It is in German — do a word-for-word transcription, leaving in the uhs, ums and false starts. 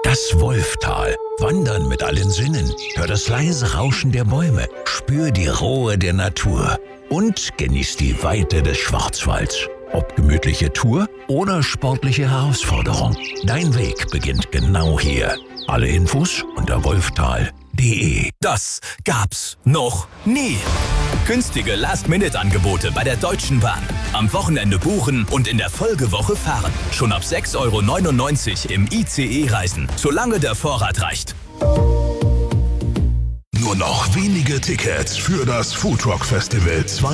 Das Wolftal. Wandern mit allen Sinnen. Hör das leise Rauschen der Bäume. Spür die Ruhe der Natur. Und genieß die Weite des Schwarzwalds. Ob gemütliche Tour oder sportliche Herausforderung. Dein Weg beginnt genau hier. Alle Infos unter wolftal punkt de. Das gab's noch nie. Günstige Last-Minute-Angebote bei der Deutschen Bahn. Am Wochenende buchen und in der Folgewoche fahren. Schon ab sechs Euro neunundneunzig im I C E reisen, solange der Vorrat reicht. Nur noch wenige Tickets für das Foodrock Festival